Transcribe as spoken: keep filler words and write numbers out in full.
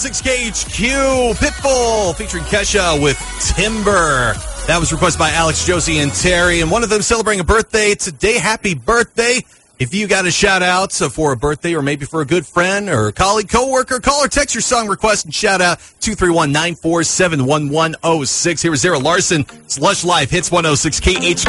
six K H Q, Pitbull, featuring Kesha with Timber. That was requested by Alex, Josie, and Terry, and one of them celebrating a birthday today. Happy birthday. If you got a shout-out for a birthday or maybe for a good friend or a colleague, coworker, call or text your song request and shout-out two three one, nine four seven, one one zero six. Here is Zara Larson. It's Lush Life, Hits one oh six K H Q.